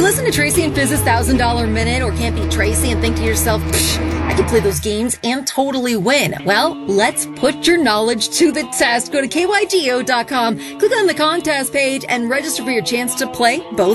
listen to Tracy and Fiz's $1,000 Minute or can't beat Tracy and think to yourself, I can play those games and totally win? Well, let's put your knowledge to the test. Go to KYGO.com, click on the contest page, and register for your chance to play both